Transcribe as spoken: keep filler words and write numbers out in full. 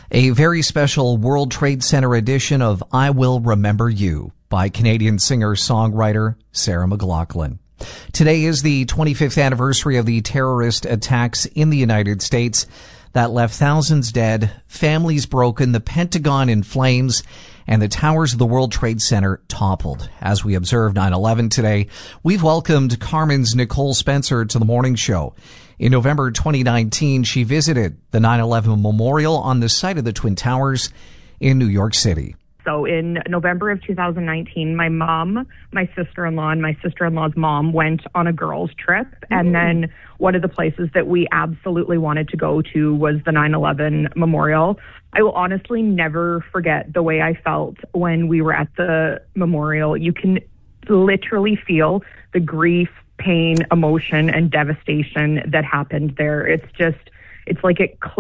A very special World Trade Center edition of I Will Remember You by Canadian singer-songwriter Sarah McLachlan. Today is the twenty-fifth anniversary of the terrorist attacks in the United States that left thousands dead, families broken, the Pentagon in flames, and the towers of the World Trade Center toppled. As we observe nine eleven today, we've welcomed Carmen's Nicole Spencer to the morning show. In November twenty nineteen, she visited the nine eleven memorial on the site of the Twin Towers in New York City. So in November of two thousand nineteen, my mom, my sister-in-law, and my sister-in-law's mom went on a girls' trip. Mm-hmm. And then one of the places that we absolutely wanted to go to was the nine eleven memorial. I will honestly never forget the way I felt when we were at the memorial. You can literally feel the grief, pain, emotion, and devastation that happened there. It's just, it's like it